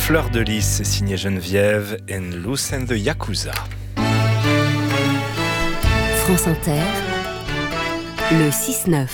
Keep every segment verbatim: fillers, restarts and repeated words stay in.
Fleur de Lys, c'est signé Geneviève and Loose and the Yakuza. France Inter, le six neuf.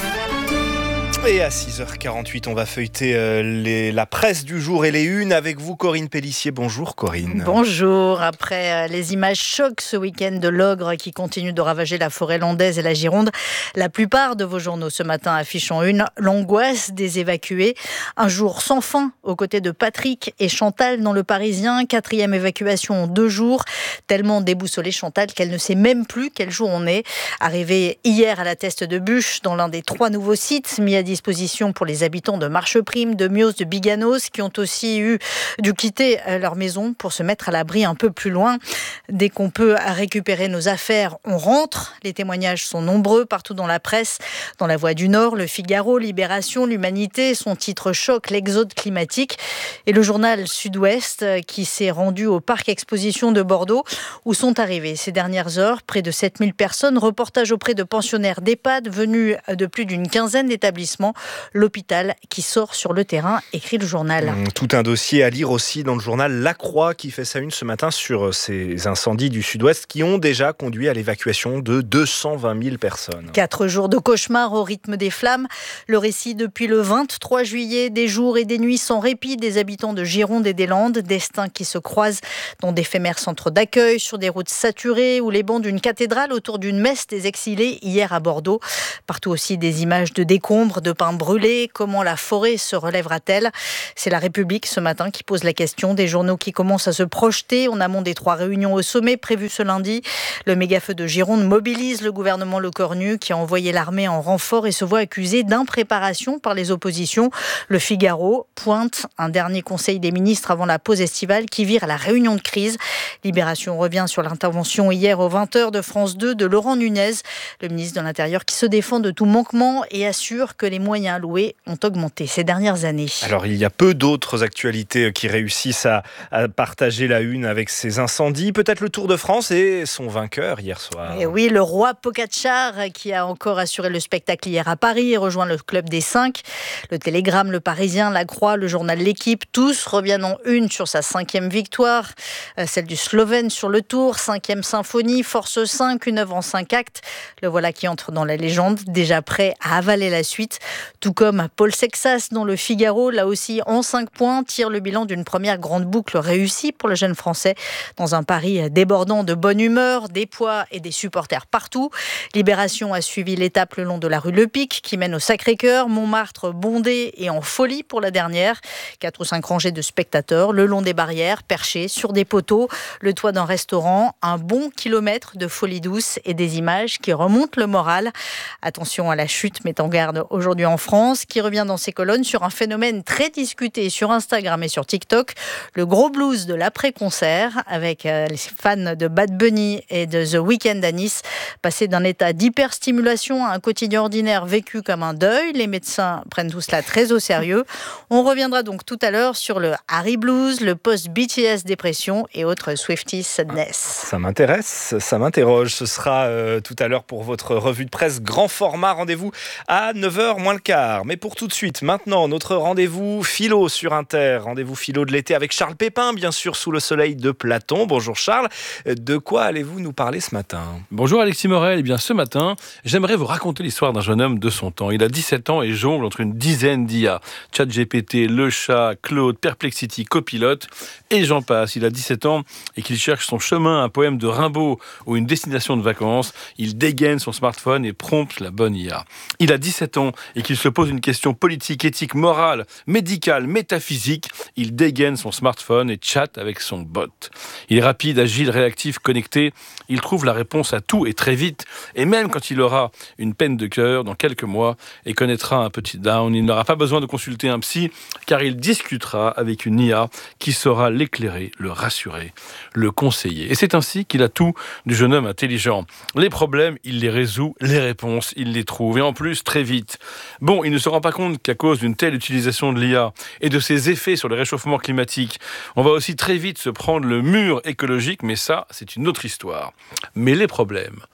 Et à six heures quarante-huit, on va feuilleter euh, les, la presse du jour et les unes avec vous, Corinne Pellissier. Bonjour Corinne. Bonjour. Après euh, les images chocs ce week-end de l'ogre qui continue de ravager la forêt landaise et la Gironde, la plupart de vos journaux ce matin affichent en une l'angoisse des évacués. Un jour sans fin aux côtés de Patrick et Chantal dans Le Parisien. Quatrième évacuation en deux jours. Tellement déboussolée Chantal qu'elle ne sait même plus quel jour on est. Arrivée hier à la Teste de Buch dans l'un des trois nouveaux sites mis à disposition pour les habitants de Marcheprime, de Mios, de Biganos, qui ont aussi eu dû quitter leur maison pour se mettre à l'abri un peu plus loin. Dès qu'on peut récupérer nos affaires, on rentre. Les témoignages sont nombreux partout dans la presse. Dans La Voix du Nord, Le Figaro, Libération, L'Humanité, son titre choque l'exode climatique. Et le journal Sud-Ouest qui s'est rendu au parc exposition de Bordeaux où sont arrivées ces dernières heures près de sept mille personnes. Reportage auprès de pensionnaires d'EHPAD venus de plus d'une quinzaine d'établissements. L'hôpital qui sort sur le terrain, écrit le journal. Tout un dossier à lire aussi dans le journal La Croix qui fait sa une ce matin sur ces incendies du Sud-Ouest qui ont déjà conduit à l'évacuation de deux cent vingt mille personnes. Quatre jours de cauchemar au rythme des flammes. Le récit depuis le vingt-trois juillet, des jours et des nuits sans répit des habitants de Gironde et des Landes. Destins qui se croisent dans d'éphémères centres d'accueil, sur des routes saturées ou les bancs d'une cathédrale autour d'une messe des exilés hier à Bordeaux. Partout aussi des images de décombres, de pain brûlé. Comment la forêt se relèvera-t-elle ? C'est La République ce matin qui pose la question. Des journaux qui commencent à se projeter en amont des trois réunions au sommet prévues ce lundi. Le méga-feu de Gironde mobilise le gouvernement Lecornu qui a envoyé l'armée en renfort et se voit accusé d'impréparation par les oppositions. Le Figaro pointe un dernier conseil des ministres avant la pause estivale qui vire à la réunion de crise. Libération revient sur l'intervention hier aux vingt heures de France deux de Laurent Nunez, le ministre de l'Intérieur qui se défend de tout manquement et assure que les moyens alloués ont augmenté ces dernières années. Alors il y a peu d'autres actualités qui réussissent à, à partager la une avec ces incendies. Peut-être le Tour de France et son vainqueur hier soir. Et oui, le roi Pogačar qui a encore assuré le spectacle hier à Paris et rejoint le club des cinq. Le Télégramme, Le Parisien, La Croix, le journal L'Équipe, tous reviennent en une sur sa cinquième victoire. Celle du Slovène sur le Tour, cinquième symphonie, Force cinq, une œuvre en cinq actes. Le voilà qui entre dans la légende, déjà prêt à avaler la suite. Tout comme Paul Sexas dans Le Figaro, là aussi en cinq points, tire le bilan d'une première grande boucle réussie pour le jeune Français dans un Paris débordant de bonne humeur, des poids et des supporters partout. Libération a suivi l'étape le long de la rue Le Pic qui mène au Sacré-Cœur, Montmartre bondé et en folie pour la dernière. Quatre ou cinq rangées de spectateurs le long des barrières, perchés sur des poteaux, le toit d'un restaurant, un bon kilomètre de folie douce et des images qui remontent le moral. Attention à la chute, met en garde aujourd'hui en France, qui revient dans ses colonnes sur un phénomène très discuté sur Instagram et sur TikTok, le gros blues de l'après-concert, avec les fans de Bad Bunny et de The Weeknd à Nice, passé d'un état d'hyperstimulation à un quotidien ordinaire vécu comme un deuil. Les médecins prennent tout cela très au sérieux. On reviendra donc tout à l'heure sur le Harry Blues, le post-B T S dépression et autres Swifties sadness. Ça m'intéresse, ça m'interroge. Ce sera euh, tout à l'heure pour votre revue de presse grand format. Rendez-vous à neuf heures moins le quart. Mais pour tout de suite, maintenant, notre rendez-vous philo sur Inter. Rendez-vous philo de l'été avec Charles Pépin, bien sûr, sous le soleil de Platon. Bonjour Charles. De quoi allez-vous nous parler ce matin ? Bonjour Alexis Morel. Eh bien, ce matin, j'aimerais vous raconter l'histoire d'un jeune homme de son temps. Il a dix-sept ans et jongle entre une dizaine d'I A. ChatGPT, Le Chat, Claude, Perplexity, Copilot et j'en passe. Il a dix-sept ans et qu'il cherche son chemin, un poème de Rimbaud ou une destination de vacances. Il dégaine son smartphone et prompte la bonne I A. Il a dix-sept ans et qu'il se pose une question politique, éthique, morale, médicale, métaphysique. Il dégaine son smartphone et chatte avec son bot. Il est rapide, agile, réactif, connecté. Il trouve la réponse à tout et très vite. Et même quand il aura une peine de cœur dans quelques mois et connaîtra un petit down, il n'aura pas besoin de consulter un psy car il discutera avec une I A qui saura l'éclairer, le rassurer, le conseiller. Et c'est ainsi qu'il a tout du jeune homme intelligent. Les problèmes, il les résout. Les réponses, il les trouve. Et en plus, très vite. Bon, il ne se rend pas compte qu'à cause d'une telle utilisation de l'I A et de ses effets sur le réchauffement climatique, on va aussi très vite se prendre le mur écologique, mais ça, c'est une autre histoire. Mais les problèmes,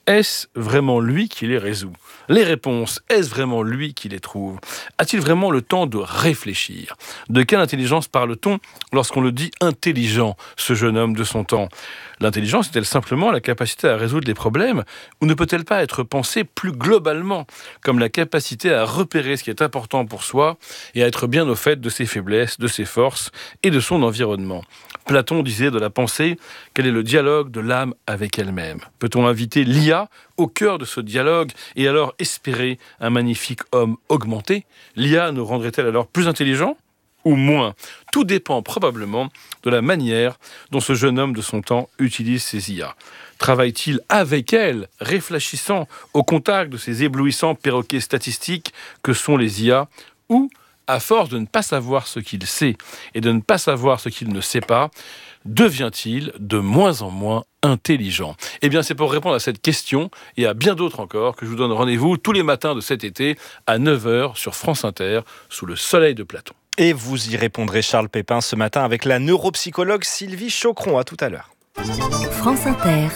Est-ce vraiment lui qui les résout ? Les réponses, est-ce vraiment lui qui les trouve ? A-t-il vraiment le temps de réfléchir ? De quelle intelligence parle-t-on lorsqu'on le dit intelligent, ce jeune homme de son temps ? L'intelligence est-elle simplement la capacité à résoudre les problèmes, ou ne peut-elle pas être pensée plus globalement, comme la capacité à repérer ce qui est important pour soi et à être bien au fait de ses faiblesses, de ses forces et de son environnement ? Platon disait de la pensée quel est le dialogue de l'âme avec elle-même. Peut-on inviter l'I A au cœur de ce dialogue et alors espérer un magnifique homme augmenté ? L'I A nous rendrait-elle alors plus intelligents ou moins ? Tout dépend probablement de la manière dont ce jeune homme de son temps utilise ses I A. Travaille-t-il avec elle, réfléchissant au contact de ces éblouissants perroquets statistiques que sont les I A, ou, à force de ne pas savoir ce qu'il sait et de ne pas savoir ce qu'il ne sait pas, devient-il de moins en moins intelligent ? Eh bien, c'est pour répondre à cette question et à bien d'autres encore que je vous donne rendez-vous tous les matins de cet été à neuf heures sur France Inter, sous le soleil de Platon. Et vous y répondrez, Charles Pépin, ce matin avec la neuropsychologue Sylvie Chocron. À tout à l'heure. France Inter.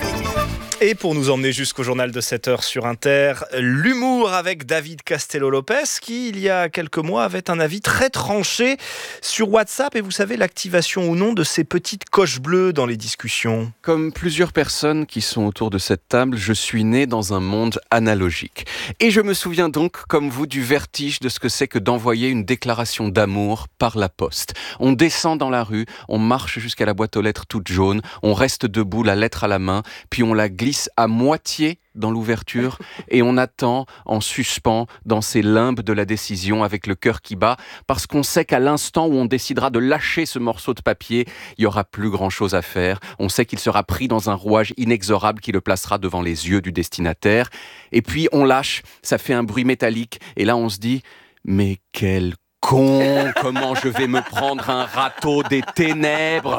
Et pour nous emmener jusqu'au journal de sept heures sur Inter, l'humour avec David Castello-Lopez qui, il y a quelques mois, avait un avis très tranché sur WhatsApp. Et vous savez, l'activation ou non de ces petites coches bleues dans les discussions. Comme plusieurs personnes qui sont autour de cette table, je suis né dans un monde analogique. Et je me souviens donc, comme vous, du vertige de ce que c'est que d'envoyer une déclaration d'amour par la poste. On descend dans la rue, on marche jusqu'à la boîte aux lettres toute jaune, on reste debout, la lettre à la main, puis on la glisse à moitié dans l'ouverture et on attend en suspens dans ces limbes de la décision avec le cœur qui bat, parce qu'on sait qu'à l'instant où on décidera de lâcher ce morceau de papier, il n'y aura plus grand chose à faire. On sait qu'il sera pris dans un rouage inexorable qui le placera devant les yeux du destinataire. Et puis on lâche, ça fait un bruit métallique et là on se dit « mais quel con, comment je vais me prendre un râteau des ténèbres ?»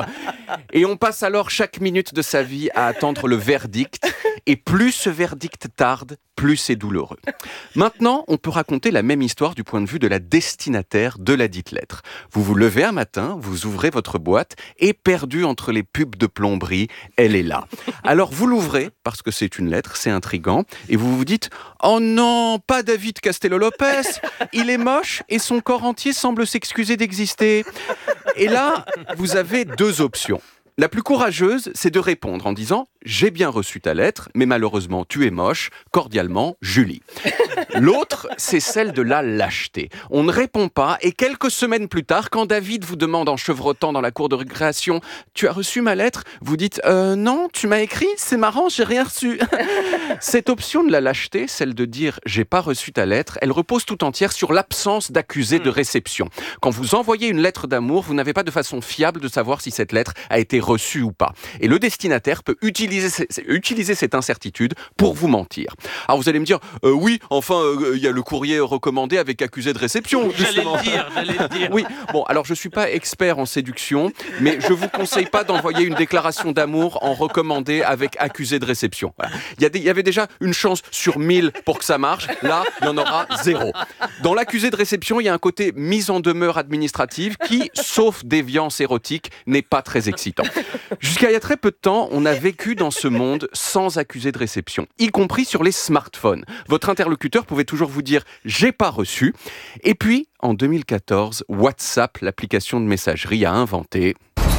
Et on passe alors chaque minute de sa vie à attendre le verdict. Et plus ce verdict tarde, plus c'est douloureux. Maintenant, on peut raconter la même histoire du point de vue de la destinataire de la dite lettre. Vous vous levez un matin, vous ouvrez votre boîte et perdue entre les pubs de plomberie, elle est là. Alors vous l'ouvrez, parce que c'est une lettre, c'est intriguant, et vous vous dites « Oh non, pas David Castello-Lopez, il est moche et son corps entier semble s'excuser d'exister. » Et là, vous avez deux options. La plus courageuse, c'est de répondre en disant « J'ai bien reçu ta lettre, mais malheureusement, tu es moche. Cordialement, Julie. » L'autre, c'est celle de la lâcheté. On ne répond pas et quelques semaines plus tard, quand David vous demande en chevrotant dans la cour de récréation « Tu as reçu ma lettre ?» Vous dites euh, « Non, tu m'as écrit, c'est marrant, j'ai rien reçu. » Cette option de la lâcheté, celle de dire « J'ai pas reçu ta lettre », elle repose tout entière sur l'absence d'accusé de réception. Quand vous envoyez une lettre d'amour, vous n'avez pas de façon fiable de savoir si cette lettre a été reçu ou pas. Et le destinataire peut utiliser, utiliser cette incertitude pour vous mentir. Alors vous allez me dire, euh, oui, enfin, il euh, y a le courrier recommandé avec accusé de réception. Justement. J'allais le dire, j'allais le dire. Oui, bon, alors je suis pas expert en séduction, mais je vous conseille pas d'envoyer une déclaration d'amour en recommandé avec accusé de réception. Voilà. Il y a des, il y avait déjà une chance sur mille pour que ça marche. Là, il y en aura zéro. Dans l'accusé de réception, il y a un côté mise en demeure administrative qui, sauf déviance érotique, n'est pas très excitant. Jusqu'à il y a très peu de temps, on a vécu dans ce monde sans accusé de réception, y compris sur les smartphones. Votre interlocuteur pouvait toujours vous dire « j'ai pas reçu ». Et puis, en deux mille quatorze, WhatsApp, l'application de messagerie, a inventé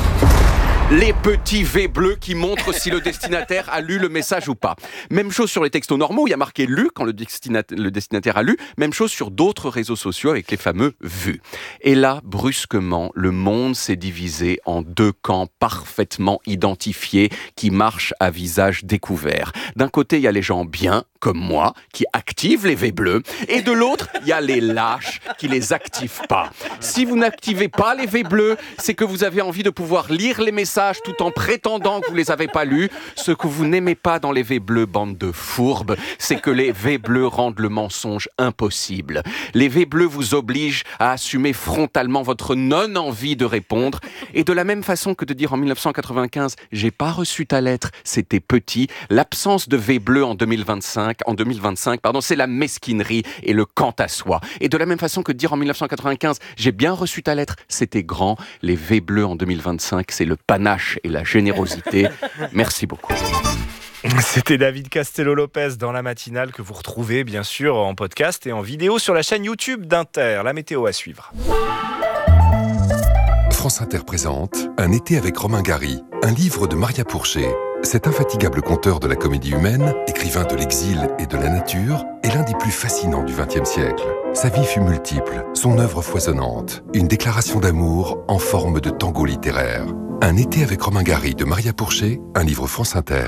les petits V bleus qui montrent si le destinataire a lu le message ou pas. Même chose sur les textos normaux, il y a marqué « lu » quand le destinataire, le destinataire a lu. Même chose sur d'autres réseaux sociaux avec les fameux « vus ». Et là, brusquement, le monde s'est divisé en deux camps parfaitement identifiés qui marchent à visage découvert. D'un côté, il y a les gens bien, comme moi, qui activent les V bleus. Et de l'autre, il y a les lâches qui les activent pas. Si vous n'activez pas les V bleus, c'est que vous avez envie de pouvoir lire les messages tout en prétendant que vous les avez pas lus. Ce que vous n'aimez pas dans les V bleus, bande de fourbes, c'est que les V bleus rendent le mensonge impossible. Les V bleus vous obligent à assumer frontalement votre non-envie de répondre. Et de la même façon que de dire en mille neuf cent quatre-vingt-quinze « j'ai pas reçu ta lettre, c'était petit », l'absence de V bleus en deux mille vingt-cinq, en deux mille vingt-cinq, pardon, c'est la mesquinerie et le quant à soi. Et de la même façon que de dire en mille neuf cent quatre-vingt-quinze « j'ai bien reçu ta lettre, c'était grand », les V bleus en deux mille vingt-cinq, c'est le panache et la générosité. Merci beaucoup. C'était David Castello-Lopez dans la matinale que vous retrouvez bien sûr en podcast et en vidéo sur la chaîne YouTube d'Inter. La météo à suivre. France Inter présente Un été avec Romain Gary, un livre de Maria Pourchet. Cet infatigable conteur de la comédie humaine, écrivain de l'exil et de la nature, est l'un des plus fascinants du vingtième siècle. Sa vie fut multiple, son œuvre foisonnante, une déclaration d'amour en forme de tango littéraire. Un été avec Romain Gary de Maria Pourchet, un livre France Inter.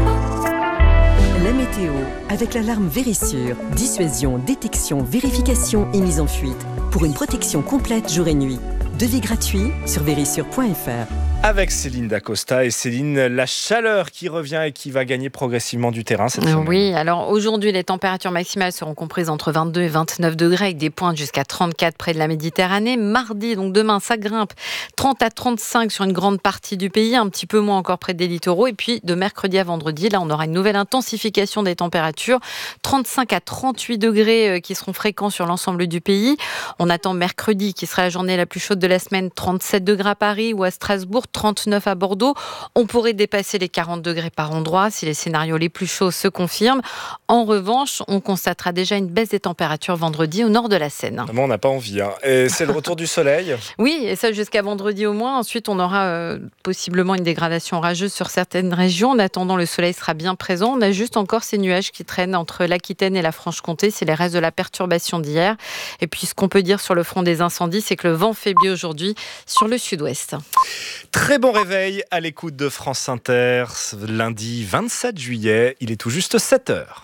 La météo, avec l'alarme Vérissure. Dissuasion, détection, vérification et mise en fuite. Pour une protection complète jour et nuit. Devis gratuit sur vérissure point f r. Avec Céline Dacosta. Et Céline, la chaleur qui revient et qui va gagner progressivement du terrain cette semaine. Oui, alors aujourd'hui, les températures maximales seront comprises entre vingt-deux et vingt-neuf degrés, avec des pointes jusqu'à trente-quatre près de la Méditerranée. Mardi, donc demain, ça grimpe trente à trente-cinq sur une grande partie du pays, un petit peu moins encore près des littoraux. Et puis, de mercredi à vendredi, là, on aura une nouvelle intensification des températures. trente-cinq à trente-huit degrés qui seront fréquents sur l'ensemble du pays. On attend mercredi, qui sera la journée la plus chaude de la semaine, trente-sept degrés à Paris ou à Strasbourg, trente-neuf à Bordeaux. On pourrait dépasser les quarante degrés par endroit si les scénarios les plus chauds se confirment. En revanche, on constatera déjà une baisse des températures vendredi au nord de la Seine. Moi, on n'a pas envie. Hein. Et c'est le retour du soleil. Oui, et ça jusqu'à vendredi au moins. Ensuite, on aura euh, possiblement une dégradation orageuse sur certaines régions. En attendant, le soleil sera bien présent. On a juste encore ces nuages qui traînent entre l'Aquitaine et la Franche-Comté. C'est les restes de la perturbation d'hier. Et puis, ce qu'on peut dire sur le front des incendies, c'est que le vent faiblit aujourd'hui sur le sud-ouest. Très bon réveil à l'écoute de France Inter, lundi vingt-sept juillet, il est tout juste sept heures.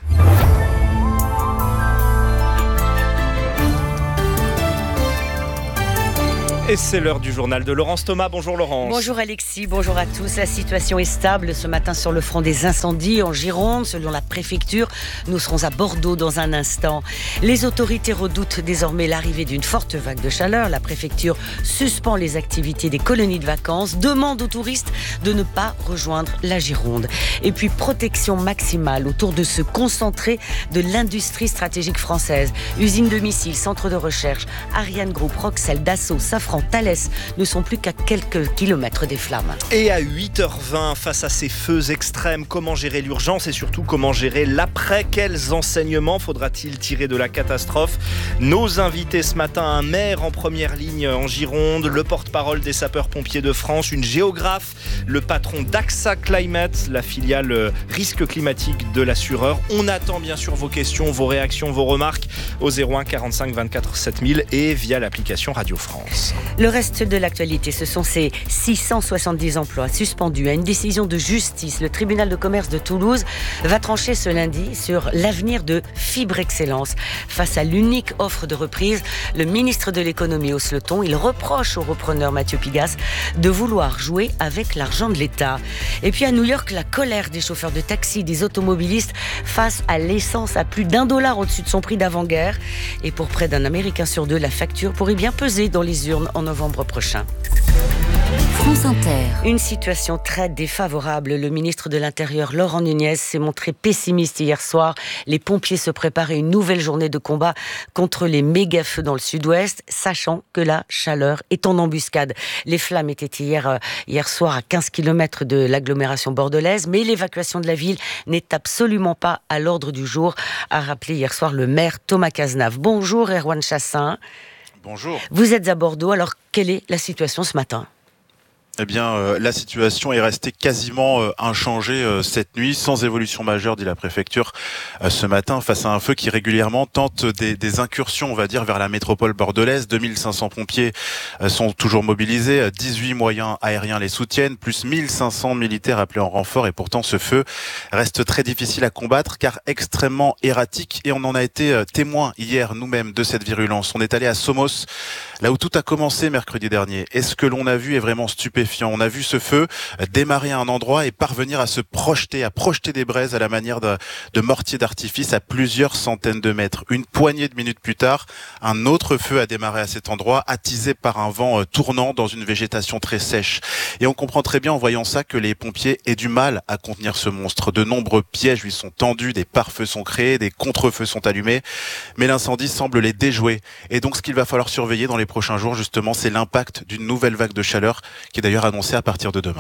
Et c'est l'heure du journal de Laurence Thomas. Bonjour Laurence. Bonjour Alexis, bonjour à tous. La situation est stable ce matin sur le front des incendies en Gironde, selon la préfecture. Nous serons à Bordeaux dans un instant. Les autorités redoutent désormais l'arrivée d'une forte vague de chaleur. La préfecture suspend les activités des colonies de vacances, demande aux touristes de ne pas rejoindre la Gironde. Et puis protection maximale autour de ce concentré de l'industrie stratégique française. Usines de missiles, centres de recherche, Ariane Group, Roxel, Dassault, Safran, Thales ne sont plus qu'à quelques kilomètres des flammes. Et à huit heures vingt, face à ces feux extrêmes, comment gérer l'urgence et surtout comment gérer l'après? Quels enseignements faudra-t-il tirer de la catastrophe? Nos invités ce matin, un maire en première ligne en Gironde, le porte-parole des sapeurs-pompiers de France, une géographe, le patron d'AXA Climate, la filiale risque climatique de l'assureur. On attend bien sûr vos questions, vos réactions, vos remarques au zéro un quarante-cinq vingt-quatre sept mille et via l'application Radio France. Le reste de l'actualité, ce sont ces six cent soixante-dix emplois suspendus à une décision de justice. Le tribunal de commerce de Toulouse va trancher ce lundi sur l'avenir de Fibre Excellence. Face à l'unique offre de reprise, le ministre de l'économie hausse le ton. Il reproche au repreneur Mathieu Pigasse de vouloir jouer avec l'argent de l'État. Et puis à New York, la colère des chauffeurs de taxi, des automobilistes face à l'essence à plus d'un dollar au-dessus de son prix d'avant-guerre. Et pour près d'un Américain sur deux, la facture pourrait bien peser dans les urnes en novembre prochain. France Inter. Une situation très défavorable. Le ministre de l'Intérieur, Laurent Nunez, s'est montré pessimiste hier soir. Les pompiers se préparaient à une nouvelle journée de combat contre les méga-feux dans le sud-ouest, sachant que la chaleur est en embuscade. Les flammes étaient hier, hier soir à quinze kilomètres de l'agglomération bordelaise, mais l'évacuation de la ville n'est absolument pas à l'ordre du jour, a rappelé hier soir le maire Thomas Cazenave. Bonjour Erwan Chassin. Bonjour. Vous êtes à Bordeaux, alors quelle est la situation ce matin ? Eh bien, euh, la situation est restée quasiment euh, inchangée euh, cette nuit, sans évolution majeure, dit la préfecture euh, ce matin, face à un feu qui régulièrement tente des, des incursions, on va dire, vers la métropole bordelaise. deux mille cinq cents pompiers euh, sont toujours mobilisés, dix-huit moyens aériens les soutiennent, plus mille cinq cents militaires appelés en renfort. Et pourtant, ce feu reste très difficile à combattre, car extrêmement erratique. Et on en a été euh, témoin hier, nous-mêmes, de cette virulence. On est allé à Somos, là où tout a commencé mercredi dernier. Et ce que l'on a vu est vraiment stupéfiant. On a vu ce feu démarrer à un endroit et parvenir à se projeter, à projeter des braises à la manière de, de mortiers d'artifice à plusieurs centaines de mètres. Une poignée de minutes plus tard, un autre feu a démarré à cet endroit, attisé par un vent tournant dans une végétation très sèche. Et on comprend très bien en voyant ça que les pompiers aient du mal à contenir ce monstre. De nombreux pièges lui sont tendus, des pare-feux sont créés, des contre-feux sont allumés, mais l'incendie semble les déjouer. Et donc ce qu'il va falloir surveiller dans les prochains jours, justement, c'est l'impact d'une nouvelle vague de chaleur qui est d'ailleurs annoncé à partir de demain.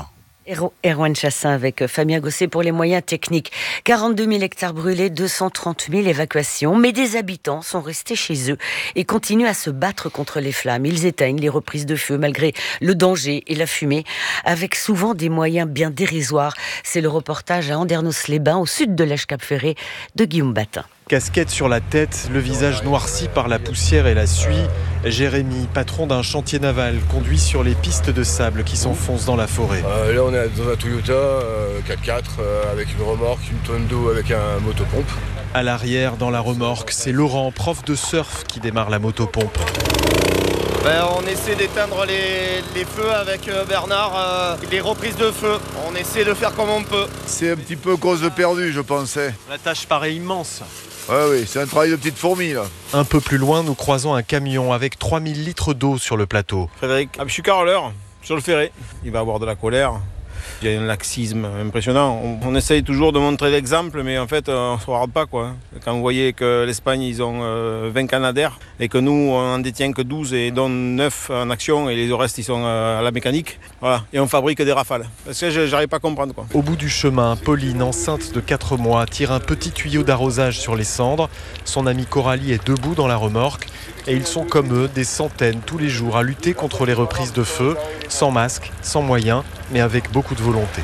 Erwan Chassin avec Fabien Gosset pour les moyens techniques. quarante-deux mille hectares brûlés, deux cent trente mille évacuations. Mais des habitants sont restés chez eux et continuent à se battre contre les flammes. Ils éteignent les reprises de feu malgré le danger et la fumée, avec souvent des moyens bien dérisoires. C'est le reportage à Andernos-les-Bains, au sud de l'Èche-Cap-Ferré, de Guillaume Batin. Casquette sur la tête, le visage noirci par la poussière et la suie, Jérémy, patron d'un chantier naval, conduit sur les pistes de sable qui s'enfoncent dans la forêt. Euh, là on est dans un Toyota euh, quatre-quatre euh, avec une remorque, une tonne d'eau avec un motopompe. À l'arrière, dans la remorque, c'est Laurent, prof de surf, qui démarre la motopompe. Ben, on essaie d'éteindre les, les feux avec Bernard, euh, les reprises de feu. On essaie de faire comme on peut. C'est un petit peu cause perdue, je pensais. La tâche paraît immense. Ouais, oui, c'est un travail de petite fourmi, là. Un peu plus loin, nous croisons un camion avec trois mille litres d'eau sur le plateau. Frédéric, ah, je suis caroleur sur le ferré. Il va avoir de la colère. Il y a un laxisme impressionnant. On, on essaye toujours de montrer l'exemple, mais en fait, on ne se regarde pas, quoi. Quand vous voyez que l'Espagne, ils ont euh, vingt Canadair et que nous, on en détient que douze et dont neuf en action et les restes, ils sont euh, à la mécanique. Voilà. Et on fabrique des rafales. Parce que je n'arrive pas à comprendre, quoi. Au bout du chemin, Pauline, enceinte de quatre mois, tire un petit tuyau d'arrosage sur les cendres. Son amie Coralie est debout dans la remorque. Et ils sont comme eux, des centaines tous les jours à lutter contre les reprises de feu, sans masque, sans moyens, mais avec beaucoup de volonté.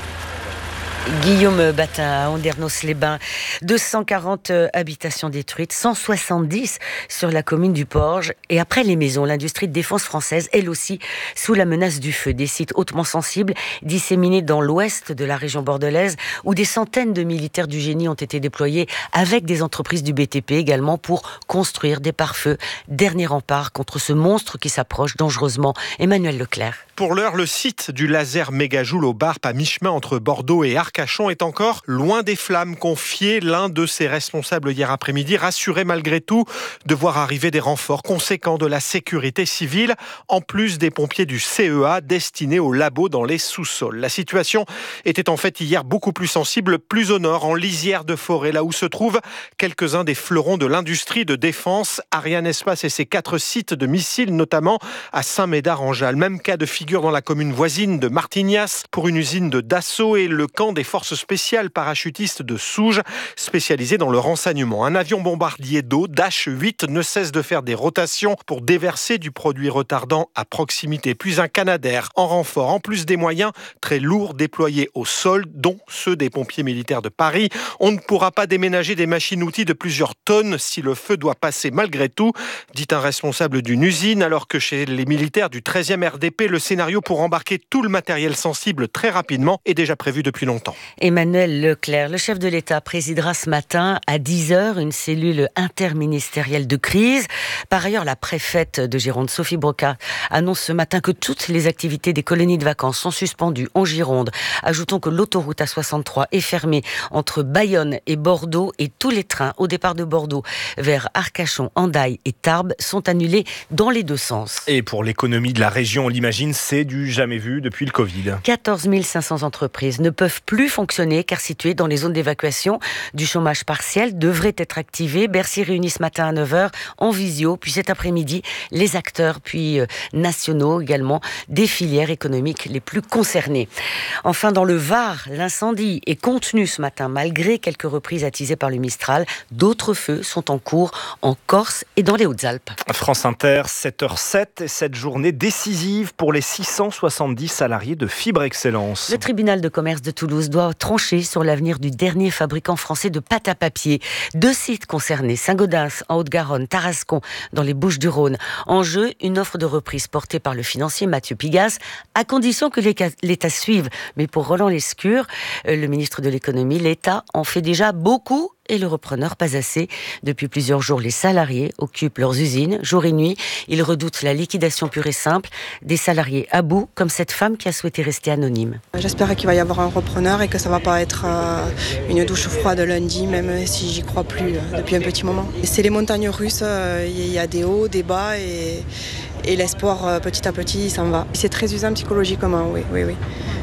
Guillaume Batin à Andernos-les-Bains. deux cent quarante habitations détruites, cent soixante-dix sur la commune du Porge. Et après les maisons, l'industrie de défense française, elle aussi, sous la menace du feu. Des sites hautement sensibles, disséminés dans l'ouest de la région bordelaise, où des centaines de militaires du génie ont été déployés avec des entreprises du B T P également pour construire des pare-feux. Dernier rempart contre ce monstre qui s'approche dangereusement. Emmanuel Leclerc. Pour l'heure, le site du laser Mégajoule au Barp, à mi-chemin entre Bordeaux et Arcachon, est encore loin des flammes. Confié l'un de ses responsables hier après-midi, rassuré malgré tout de voir arriver des renforts conséquents de la sécurité civile, en plus des pompiers du C E A destinés au labo dans les sous-sols. La situation était en fait hier beaucoup plus sensible, plus au nord, en lisière de forêt, là où se trouvent quelques-uns des fleurons de l'industrie de défense. Ariane Espace et ses quatre sites de missiles, notamment à Saint-Médard-en-Jalles. Même cas de figure dans la commune voisine de Martignas pour une usine de Dassault et le camp des forces spéciales parachutistes de Souges, spécialisé dans le renseignement. Un avion bombardier d'eau, Dash huit, ne cesse de faire des rotations pour déverser du produit retardant à proximité. Puis un Canadair en renfort, en plus des moyens très lourds déployés au sol, dont ceux des pompiers militaires de Paris. On ne pourra pas déménager des machines-outils de plusieurs tonnes si le feu doit passer malgré tout, dit un responsable d'une usine, alors que chez les militaires du treizième R D P, le scénario pour embarquer tout le matériel sensible très rapidement est déjà prévu depuis longtemps. Emmanuel Leclerc, le chef de l'État, présidera ce matin à dix heures une cellule interministérielle de crise. Par ailleurs, la préfète de Gironde, Sophie Broca, annonce ce matin que toutes les activités des colonies de vacances sont suspendues en Gironde. Ajoutons que l'autoroute A soixante-trois est fermée entre Bayonne et Bordeaux et tous les trains au départ de Bordeaux vers Arcachon, Hendaye et Tarbes sont annulés dans les deux sens. Et pour l'économie de la région, on l'imagine, c'est du jamais vu depuis le Covid. quatorze mille cinq cents entreprises ne peuvent plus fonctionner car situées dans les zones d'évacuation. Du chômage partiel devrait être activé. Bercy réunit ce matin à neuf heures en visio, puis cet après-midi, les acteurs, puis euh, nationaux également, des filières économiques les plus concernées. Enfin, dans le Var, l'incendie est contenu ce matin malgré quelques reprises attisées par le Mistral. D'autres feux sont en cours en Corse et dans les Hautes-Alpes. France Inter, sept heures sept, et cette journée décisive pour les six cent soixante-dix salariés de Fibre Excellence. Le tribunal de commerce de Toulouse doit trancher sur l'avenir du dernier fabricant français de pâte à papier. Deux sites concernés, Saint-Gaudens en Haute-Garonne, Tarascon dans les Bouches-du-Rhône. En jeu, une offre de reprise portée par le financier Mathieu Pigasse, à condition que l'État suive. Mais pour Roland Lescure, le ministre de l'économie, l'État en fait déjà beaucoup et le repreneur pas assez. Depuis plusieurs jours, les salariés occupent leurs usines jour et nuit. Ils redoutent la liquidation pure et simple. Des salariés à bout, comme cette femme qui a souhaité rester anonyme. J'espère qu'il va y avoir un repreneur et que ça ne va pas être euh, une douche froide lundi, même si j'y crois plus euh, depuis un petit moment. C'est les montagnes russes, il euh, y a des hauts, des bas et, et l'espoir euh, petit à petit s'en va. C'est très usant psychologiquement, oui, oui, oui.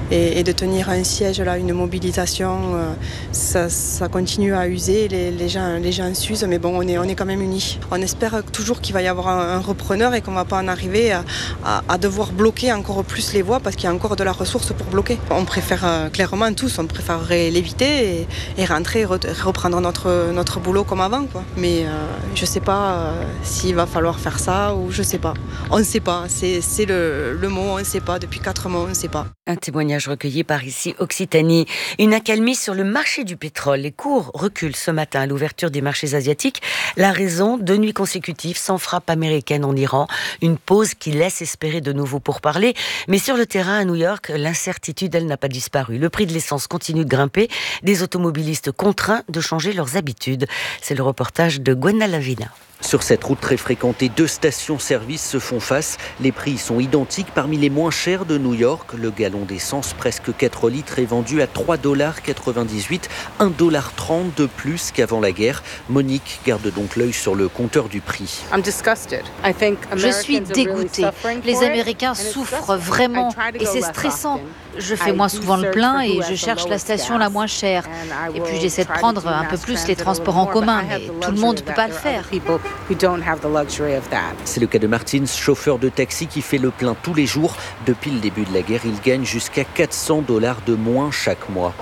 et, et de tenir un siège, là, une mobilisation, euh, ça, ça continue à user, les, les, gens, les gens s'usent, mais bon, on est, on est quand même unis. On espère toujours qu'il va y avoir un, un repreneur et qu'on ne va pas en arriver à, à, à devoir bloquer encore plus les voies parce qu'il y a encore de la ressource pour bloquer. On préfère euh, clairement tous, on préférerait l'éviter et, et rentrer, re, reprendre notre, notre boulot comme avant, quoi. Mais euh, je ne sais pas euh, s'il va falloir faire ça ou je ne sais pas. On ne sait pas, c'est, c'est le, le mot, on ne sait pas. Depuis quatre mois, on ne sait pas. Un témoignage recueilli par ici Occitanie. Une accalmie sur le marché du pétrole. Les cours reculent ce matin à l'ouverture des marchés asiatiques. La raison, deux nuits consécutives sans frappe américaine en Iran. Une pause qui laisse espérer de nouveau pourparlers. Mais sur le terrain à New York, l'incertitude, elle n'a pas disparu. Le prix de l'essence continue de grimper. Des automobilistes contraints de changer leurs habitudes. C'est le reportage de Gwenna Lavina. Sur cette route très fréquentée, deux stations-service se font face. Les prix sont identiques parmi les moins chers de New York. Le gallon d'essence, presque quatre litres, est vendu à trois dollars quatre-vingt-dix-huit, un dollar trente de plus qu'avant la guerre. Monique garde donc l'œil sur le compteur du prix. Je suis dégoûtée. Les Américains souffrent vraiment et c'est stressant. Je fais moins souvent le plein et je cherche la station la moins chère. Et puis j'essaie de prendre un peu plus les transports en commun, mais tout le monde ne peut pas le faire. C'est le cas de Martins, chauffeur de taxi qui fait le plein tous les jours. Depuis le début de la guerre, il gagne jusqu'à quatre cents dollars de moins chaque mois.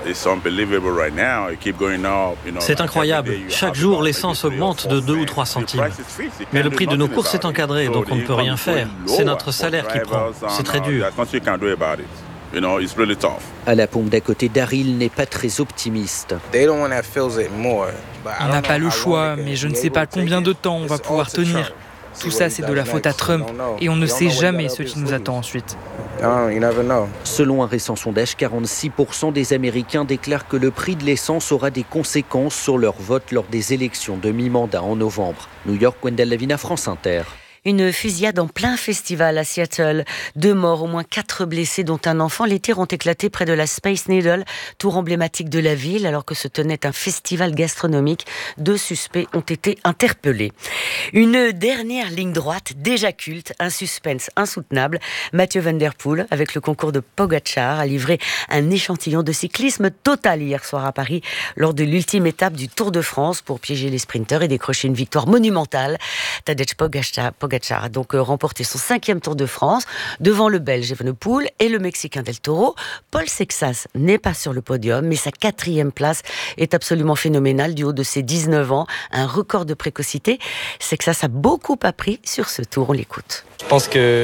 C'est incroyable. Chaque jour, l'essence augmente de deux ou trois centimes. Mais le prix de nos courses est encadré, donc on ne peut rien faire. C'est notre salaire qui prend. C'est très dur. À la pompe d'à côté, Daryl n'est pas très optimiste. On n'a pas le choix, mais je ne sais pas combien de temps on va pouvoir tenir. Tout ça, c'est de la faute à Trump, et on ne sait jamais ce qui nous attend ensuite. Selon un récent sondage, quarante-six pour cent des Américains déclarent que le prix de l'essence aura des conséquences sur leur vote lors des élections de mi-mandat en novembre. New York, Wendell Lavina, France Inter. Une fusillade en plein festival à Seattle. Deux morts, au moins quatre blessés, dont un enfant. Les tirs ont éclaté près de la Space Needle, tour emblématique de la ville, alors que se tenait un festival gastronomique. Deux suspects ont été interpellés. Une dernière ligne droite, déjà culte, un suspense insoutenable. Mathieu Van Der Poel, avec le concours de Pogacar, a livré un échantillon de cyclisme total hier soir à Paris, lors de l'ultime étape du Tour de France, pour piéger les sprinteurs et décrocher une victoire monumentale. Tadej Pogacar Pogacar a donc remporté son cinquième Tour de France devant le Belge Evenepoel et le Mexicain Del Toro. Paul Sexas n'est pas sur le podium, mais sa quatrième place est absolument phénoménale du haut de ses dix-neuf ans. Un record de précocité. Sexas a beaucoup appris sur ce Tour. On l'écoute. Je pense que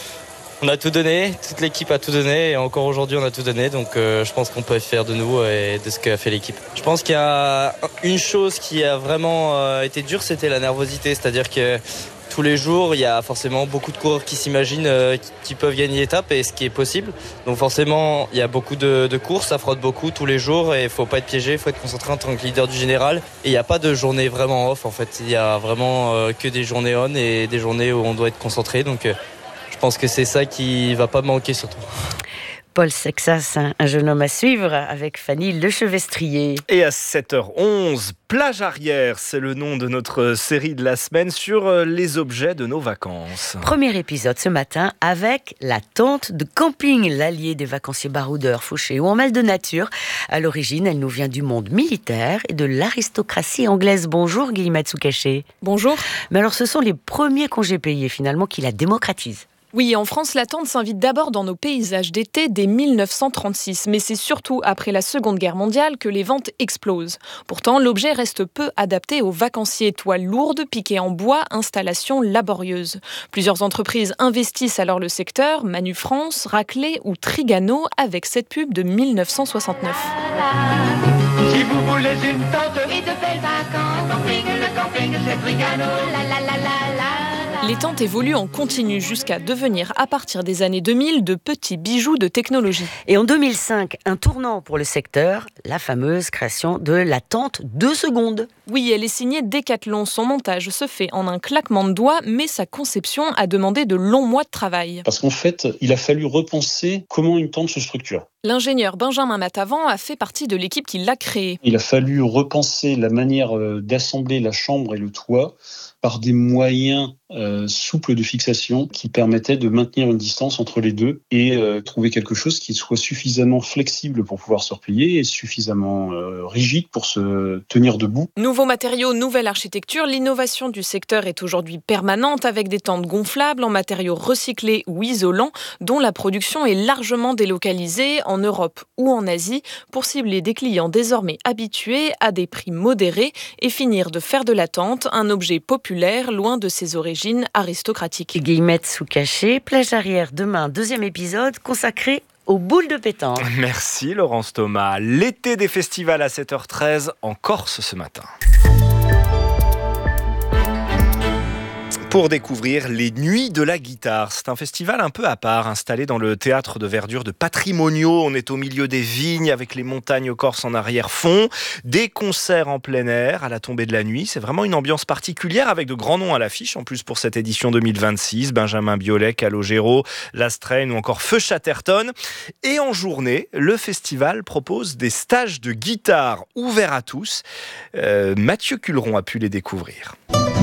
on a tout donné, toute l'équipe a tout donné et encore aujourd'hui on a tout donné, donc euh, je pense qu'on peut être fier de nous et de ce qu'a fait l'équipe. Je pense qu'il y a une chose qui a vraiment euh, été dure, c'était la nervosité, c'est-à-dire que tous les jours, il y a forcément beaucoup de coureurs qui s'imaginent euh, qui peuvent gagner l'étape et ce qui est possible. Donc forcément, il y a beaucoup de, de courses, ça frotte beaucoup tous les jours et il ne faut pas être piégé, il faut être concentré en tant que leader du général. Et il n'y a pas de journée vraiment off en fait, il y a vraiment euh, que des journées on et des journées où on doit être concentré. Donc euh, je pense que c'est ça qui ne va pas manquer surtout. Paul Sexas, un jeune homme à suivre avec Fanny Lechevestrier. Et à sept heures onze, Plage Arrière, c'est le nom de notre série de la semaine sur les objets de nos vacances. Premier épisode ce matin avec la tente de camping, l'allié des vacanciers baroudeurs, fauchés ou en mal de nature. À l'origine, elle nous vient du monde militaire et de l'aristocratie anglaise. Bonjour Guillemette Soucaché. Bonjour. Mais alors ce sont les premiers congés payés finalement qui la démocratisent. Oui, en France, la tente s'invite d'abord dans nos paysages d'été dès mille neuf cent trente-six. Mais c'est surtout après la Seconde Guerre mondiale que les ventes explosent. Pourtant, l'objet reste peu adapté aux vacanciers. Toiles lourdes, piquées en bois, installations laborieuses. Plusieurs entreprises investissent alors le secteur, Manu France, Raclay ou Trigano, avec cette pub de mille neuf cent soixante-neuf. Si vous voulez une tente et de belles vacances, camping, le camping, c'est Trigano, la la la la la. Les tentes évoluent en continu jusqu'à devenir, à partir des années deux mille, de petits bijoux de technologie. Et en deux mille cinq, un tournant pour le secteur, la fameuse création de la tente deux secondes. Oui, elle est signée Decathlon. Son montage se fait en un claquement de doigts, mais sa conception a demandé de longs mois de travail. Parce qu'en fait, il a fallu repenser comment une tente se structure. L'ingénieur Benjamin Matavant a fait partie de l'équipe qui l'a créé. Il a fallu repenser la manière d'assembler la chambre et le toit par des moyens euh, souples de fixation qui permettaient de maintenir une distance entre les deux et euh, trouver quelque chose qui soit suffisamment flexible pour pouvoir se replier et suffisamment euh, rigide pour se tenir debout. Nouveaux matériaux, nouvelle architecture, l'innovation du secteur est aujourd'hui permanente avec des tentes gonflables en matériaux recyclés ou isolants dont la production est largement délocalisée en Europe ou en Asie pour cibler des clients désormais habitués à des prix modérés et finir de faire de la tente un objet populaire loin de ses origines aristocratiques. Guillemette sous cachet, plage arrière demain, deuxième épisode consacré aux boules de pétanque. Merci Laurence Thomas. L'été des festivals à sept heures treize en Corse ce matin. Pour découvrir les Nuits de la guitare. C'est un festival un peu à part, installé dans le théâtre de verdure de Patrimonio. On est au milieu des vignes, avec les montagnes corses en arrière-fond. Des concerts en plein air à la tombée de la nuit. C'est vraiment une ambiance particulière, avec de grands noms à l'affiche. En plus, pour cette édition deux mille vingt-six, Benjamin Biolay, Calogero, Last Train ou encore Feu Chatterton. Et en journée, le festival propose des stages de guitare ouverts à tous. Euh, Mathieu Culeron a pu les découvrir.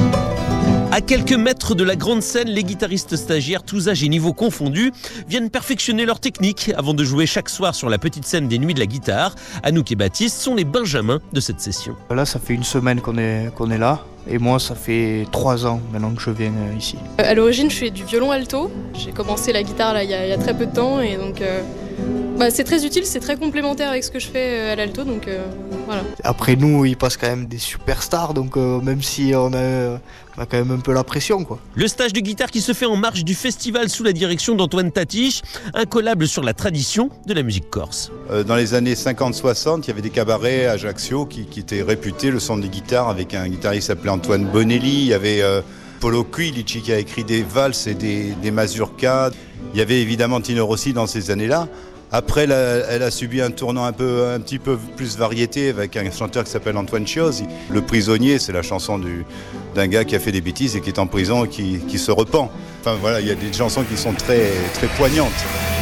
À quelques mètres de la grande scène, les guitaristes stagiaires, tous âges et niveaux confondus, viennent perfectionner leur technique avant de jouer chaque soir sur la petite scène des Nuits de la guitare. Anouk et Baptiste sont les benjamins de cette session. Là, ça fait une semaine qu'on est, qu'on est là. Et moi, ça fait trois ans maintenant que je viens ici. À l'origine, je fais du violon alto. J'ai commencé la guitare là, il, y a, il y a très peu de temps. Et donc, euh, bah, c'est très utile, c'est très complémentaire avec ce que je fais à l'alto. Donc, euh, voilà. Après nous, il passe quand même des superstars. Donc, euh, même si on a, on a quand même un peu la pression, quoi. Le stage de guitare qui se fait en marge du festival sous la direction d'Antoine Tatiche. Incollable sur la tradition de la musique corse. Euh, dans les années cinquante soixante, il y avait des cabarets à Ajaccio qui, qui étaient réputés, le son des guitares, avec un guitariste appelé Antoine Bonelli, il y avait euh, Polo Quilici qui a écrit des valses et des, des mazurkas. Il y avait évidemment Tino Rossi dans ces années-là. Après, elle a, elle a subi un tournant un, peu, un petit peu plus variété avec un chanteur qui s'appelle Antoine Chiosi. Le prisonnier, c'est la chanson du, d'un gars qui a fait des bêtises et qui est en prison et qui, qui se repent. Enfin voilà, il y a des chansons qui sont très, très poignantes.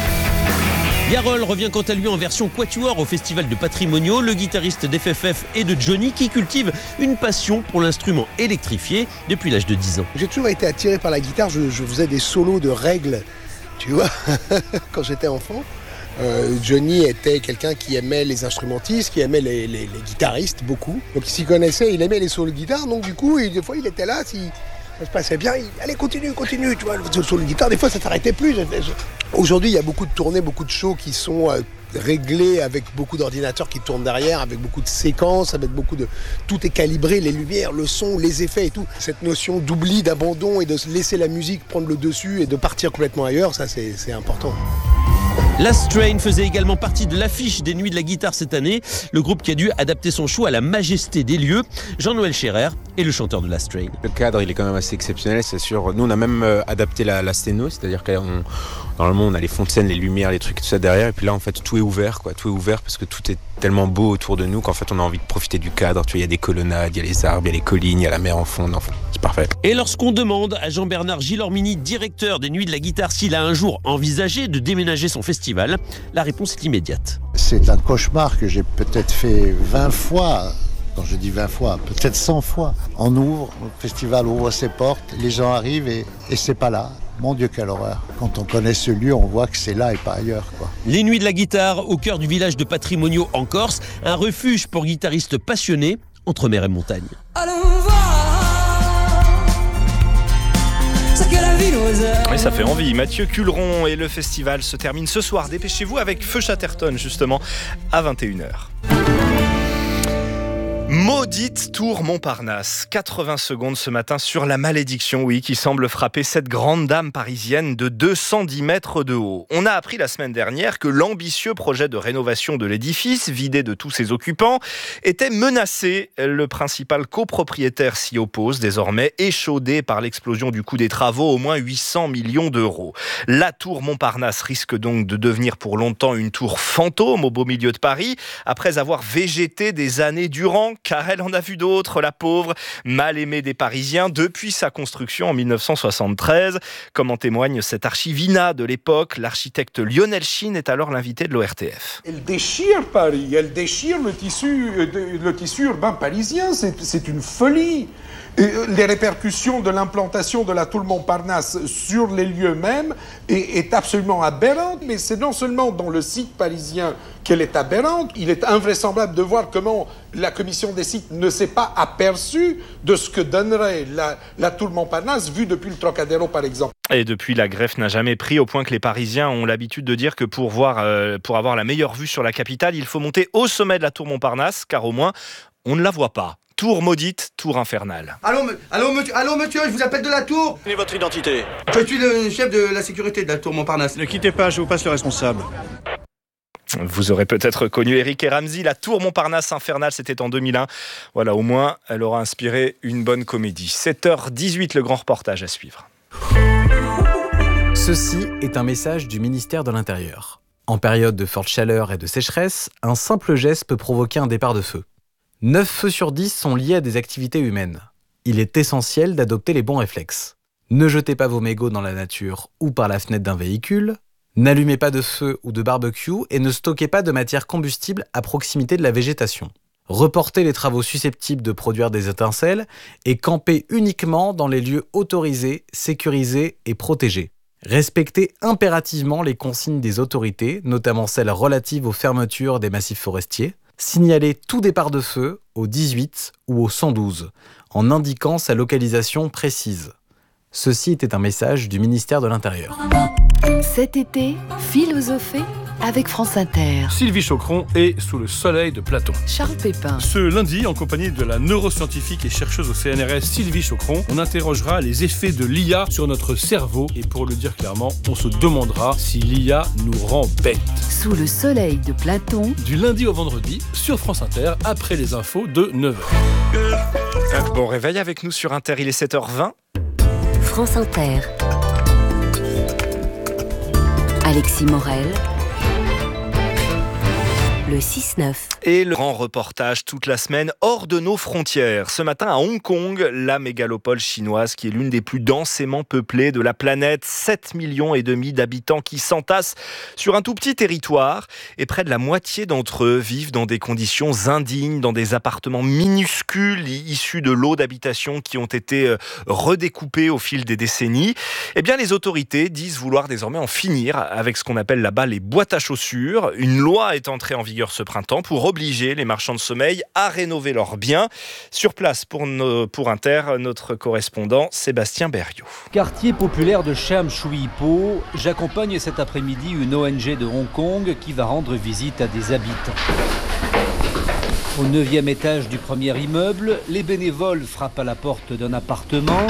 Yarol revient quant à lui en version quatuor au festival de Patrimonio, le guitariste d'F F F et de Johnny qui cultive une passion pour l'instrument électrifié depuis l'âge de dix ans. J'ai toujours été attiré par la guitare, je, je faisais des solos de règles, tu vois, quand j'étais enfant. Euh, Johnny était quelqu'un qui aimait les instrumentistes, qui aimait les, les, les guitaristes beaucoup. Donc il s'y connaissait, il aimait les solos de guitare, donc du coup, il, des fois il était là, si ça se passait bien, il, allez continue, continue, tu vois, le solo de guitare, des fois ça s'arrêtait plus. Aujourd'hui, il y a beaucoup de tournées, beaucoup de shows qui sont euh, réglés avec beaucoup d'ordinateurs qui tournent derrière, avec beaucoup de séquences, avec beaucoup de... Tout est calibré, les lumières, le son, les effets et tout. Cette notion d'oubli, d'abandon et de laisser la musique prendre le dessus et de partir complètement ailleurs, ça c'est, c'est important. Last Train faisait également partie de l'affiche des Nuits de la guitare cette année. Le groupe qui a dû adapter son show à la majesté des lieux. Jean-Noël Scherer est le chanteur de Last Train. Le cadre, il est quand même assez exceptionnel, c'est sûr. Nous, on a même adapté la, la sténo, c'est-à-dire que on, normalement, on a les fonds de scène, les lumières, les trucs, tout ça derrière. Et puis là, en fait, tout est ouvert, quoi. Tout est ouvert parce que tout est tellement beau autour de nous qu'en fait, on a envie de profiter du cadre. Tu vois, il y a des colonnades, il y a les arbres, il y a les collines, il y a la mer en fond. Non, c'est parfait. Et lorsqu'on demande à Jean-Bernard Gilormini, directeur des Nuits de la guitare, s'il a un jour envisagé de déménager son festival, la réponse est immédiate. C'est un cauchemar que j'ai peut-être fait vingt fois. Quand je dis vingt fois, peut-être cent fois. On ouvre, le festival ouvre ses portes, les gens arrivent et, et c'est pas là. Mon Dieu, quelle horreur. Quand on connaît ce lieu, on voit que c'est là et pas ailleurs, quoi. Les Nuits de la guitare au cœur du village de Patrimonio en Corse, un refuge pour guitaristes passionnés entre mer et montagne. Oui, ça fait envie. Mathieu Culeron et le festival se termine ce soir. Dépêchez-vous avec Feu Chatterton, justement, à vingt et une heures. Maudite tour Montparnasse. quatre-vingts secondes ce matin sur la malédiction, oui, qui semble frapper cette grande dame parisienne de deux cent dix mètres de haut. On a appris la semaine dernière que l'ambitieux projet de rénovation de l'édifice, vidé de tous ses occupants, était menacé. Le principal copropriétaire s'y oppose, désormais échaudé par l'explosion du coût des travaux, au moins huit cents millions d'euros. La tour Montparnasse risque donc de devenir pour longtemps une tour fantôme au beau milieu de Paris, après avoir végété des années durant. car elle en a vu d'autres, la pauvre, mal aimée des Parisiens depuis sa construction en mille neuf cent soixante-treize. Comme en témoigne cet archivina de l'époque, l'architecte Lionel Chine est alors l'invité de l'O R T F. Elle déchire Paris, elle déchire le tissu, le tissu urbain parisien, c'est, c'est une folie. Les répercussions de l'implantation de la tour Montparnasse sur les lieux mêmes est, est absolument aberrante, mais c'est non seulement dans le site parisien qu'elle est aberrante, il est invraisemblable de voir comment la commission des sites ne s'est pas aperçue de ce que donnerait la, la tour Montparnasse vue depuis le Trocadéro par exemple. Et depuis, la greffe n'a jamais pris, au point que les Parisiens ont l'habitude de dire que pour, voir, euh, pour avoir la meilleure vue sur la capitale, il faut monter au sommet de la tour Montparnasse, car au moins, on ne la voit pas. Tour maudite, tour infernale. Allô, me- allô, monsieur, allô, monsieur, je vous appelle de la tour. Quelle est votre identité? Je suis le chef de la sécurité de la tour Montparnasse. Ne quittez pas, je vous passe le responsable. Vous aurez peut-être connu Eric et Ramsey. La tour Montparnasse infernale, c'était en deux mille un. Voilà, au moins, elle aura inspiré une bonne comédie. sept heures dix-huit, le grand reportage à suivre. Ceci est un message du ministère de l'Intérieur. En période de forte chaleur et de sécheresse, un simple geste peut provoquer un départ de feu. neuf feux sur dix sont liés à des activités humaines. Il est essentiel d'adopter les bons réflexes. Ne jetez pas vos mégots dans la nature ou par la fenêtre d'un véhicule. N'allumez pas de feu ou de barbecue et ne stockez pas de matière combustible à proximité de la végétation. Reportez les travaux susceptibles de produire des étincelles et campez uniquement dans les lieux autorisés, sécurisés et protégés. Respectez impérativement les consignes des autorités, notamment celles relatives aux fermetures des massifs forestiers. Signalez tout départ de feu au dix-huit ou au cent douze, en indiquant sa localisation précise. Ceci était un message du ministère de l'Intérieur. Cet été, philosophez avec France Inter. Sylvie Chocron est sous le soleil de Platon. Charles Pépin. Ce lundi, en compagnie de la neuroscientifique et chercheuse au C N R S Sylvie Chocron, on interrogera les effets de l'I A sur notre cerveau. Et pour le dire clairement, on se demandera si l'I A nous rend bêtes. Sous le soleil de Platon. Du lundi au vendredi, sur France Inter, après les infos de neuf heures. Bon réveil avec nous sur Inter, il est sept heures vingt. France Inter. Alexis Morel. Le six neuf. Et le grand reportage toute la semaine hors de nos frontières. Ce matin à Hong Kong, la mégalopole chinoise qui est l'une des plus densément peuplées de la planète. sept millions et demi d'habitants qui s'entassent sur un tout petit territoire. Et près de la moitié d'entre eux vivent dans des conditions indignes, dans des appartements minuscules issus de lots d'habitation qui ont été redécoupés au fil des décennies. Eh bien, les autorités disent vouloir désormais en finir avec ce qu'on appelle là-bas les boîtes à chaussures. Une loi est entrée en vigueur ce printemps pour obliger les marchands de sommeil à rénover leurs biens. Sur place pour, nos, pour Inter, notre correspondant Sébastien Berriot. Quartier populaire de Sham Shui Po, j'accompagne cet après-midi une O N G de Hong Kong qui va rendre visite à des habitants. Au neuvième étage du premier immeuble, les bénévoles frappent à la porte d'un appartement.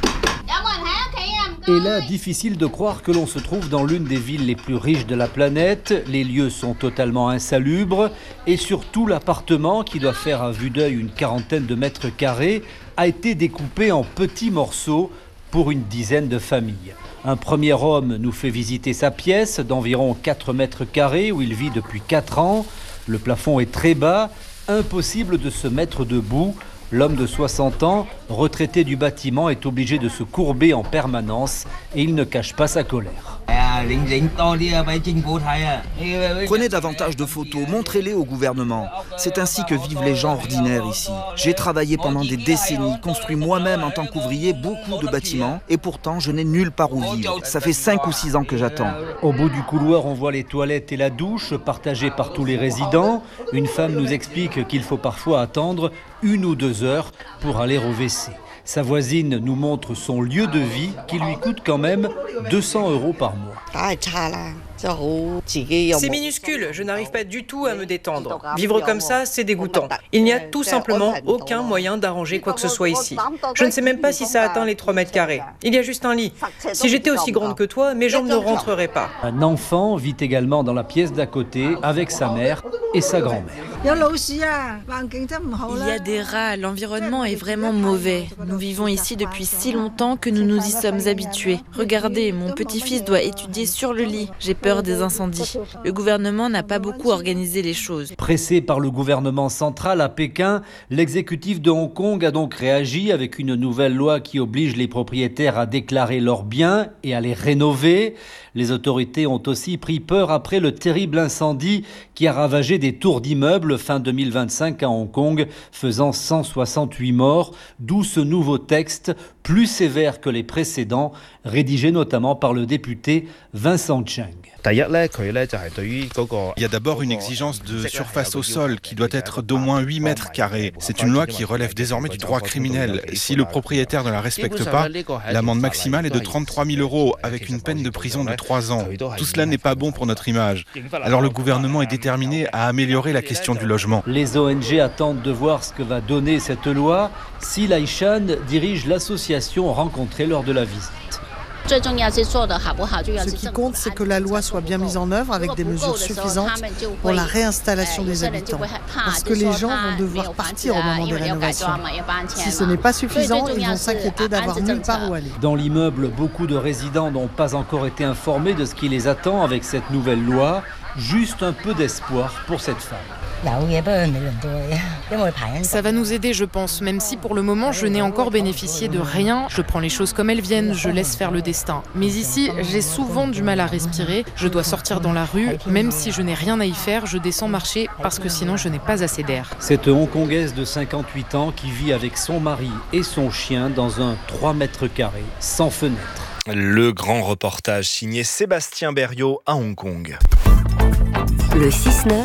Et là, difficile de croire que l'on se trouve dans l'une des villes les plus riches de la planète. Les lieux sont totalement insalubres et surtout l'appartement, qui doit faire à vue d'œil une quarantaine de mètres carrés, a été découpé en petits morceaux pour une dizaine de familles. Un premier homme nous fait visiter sa pièce d'environ quatre mètres carrés où il vit depuis quatre ans. Le plafond est très bas, impossible de se mettre debout. L'homme de soixante ans, retraité du bâtiment, est obligé de se courber en permanence et il ne cache pas sa colère. Prenez davantage de photos, montrez-les au gouvernement. C'est ainsi que vivent les gens ordinaires ici. J'ai travaillé pendant des décennies, construit moi-même en tant qu'ouvrier beaucoup de bâtiments et pourtant je n'ai nulle part où vivre. Ça fait cinq ou six ans que j'attends. Au bout du couloir, on voit les toilettes et la douche partagées par tous les résidents. Une femme nous explique qu'il faut parfois attendre une ou deux heures pour aller au W C. Sa voisine nous montre son lieu de vie qui lui coûte quand même deux cents euros par mois. C'est minuscule, je n'arrive pas du tout à me détendre. Vivre comme ça, c'est dégoûtant. Il n'y a tout simplement aucun moyen d'arranger quoi que ce soit ici. Je ne sais même pas si ça atteint les trois mètres carrés. Il y a juste un lit. Si j'étais aussi grande que toi, mes jambes ne rentreraient pas. Un enfant vit également dans la pièce d'à côté avec sa mère et sa grand-mère. Il y a des rats, l'environnement est vraiment mauvais. Nous vivons ici depuis si longtemps que nous nous y sommes habitués. Regardez, mon petit-fils doit étudier sur le lit. J'ai peur des incendies. Le gouvernement n'a pas beaucoup organisé les choses. Pressé par le gouvernement central à Pékin, l'exécutif de Hong Kong a donc réagi avec une nouvelle loi qui oblige les propriétaires à déclarer leurs biens et à les rénover. Les autorités ont aussi pris peur après le terrible incendie qui a ravagé des tours d'immeubles fin deux mille vingt-cinq à Hong Kong, faisant cent soixante-huit morts, d'où ce nouveau texte, plus sévère que les précédents, rédigé notamment par le député Vincent Cheng. Il y a d'abord une exigence de surface au sol qui doit être d'au moins huit mètres carrés. C'est une loi qui relève désormais du droit criminel. Si le propriétaire ne la respecte pas, l'amende maximale est de trente-trois mille euros avec une peine de prison de trois ans. Tout cela n'est pas bon pour notre image. Alors le gouvernement est déterminé à améliorer la question du logement. Les O N G attendent de voir ce que va donner cette loi. Si Laishan dirige l'association rencontrée lors de la visite. Ce qui compte, c'est que la loi soit bien mise en œuvre avec des mesures suffisantes pour la réinstallation des habitants. Parce que les gens vont devoir partir au moment des rénovations. Si ce n'est pas suffisant, ils vont s'inquiéter d'avoir nulle part où aller. Dans l'immeuble, beaucoup de résidents n'ont pas encore été informés de ce qui les attend avec cette nouvelle loi. Juste un peu d'espoir pour cette femme. Ça va nous aider, je pense, même si pour le moment je n'ai encore bénéficié de rien. Je prends les choses comme elles viennent, je laisse faire le destin. Mais ici, j'ai souvent du mal à respirer. Je dois sortir dans la rue, même si je n'ai rien à y faire, je descends marcher parce que sinon je n'ai pas assez d'air. Cette Hongkongaise de cinquante-huit ans qui vit avec son mari et son chien dans un trois mètres carrés, sans fenêtre. Le grand reportage signé Sébastien Berriot à Hong Kong. Le six neuf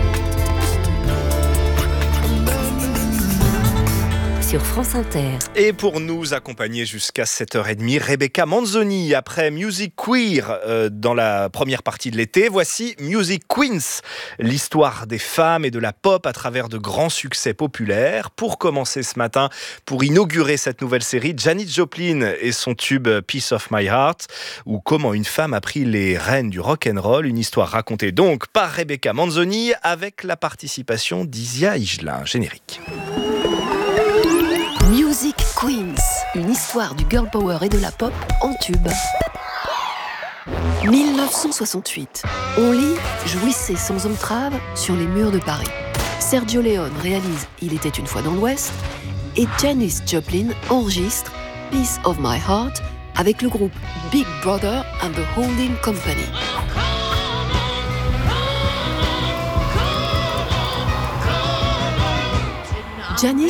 sur France Inter. Et pour nous accompagner jusqu'à sept heures trente, Rebecca Manzoni. Après Music Queer euh, dans la première partie de l'été, voici Music Queens, l'histoire des femmes et de la pop à travers de grands succès populaires. Pour commencer ce matin, pour inaugurer cette nouvelle série, Janis Joplin et son tube Piece of My Heart, ou comment une femme a pris les rênes du rock'n'roll, une histoire racontée donc par Rebecca Manzoni avec la participation d'Isia Higelin. Générique. Music Queens, une histoire du girl power et de la pop en tube. dix-neuf cent soixante-huit. On lit « Jouissez sans entrave » sur les murs de Paris. Sergio Leone réalise « Il était une fois dans l'Ouest » et Janis Joplin enregistre « Piece of My Heart » avec le groupe Big Brother and the Holding Company. Janis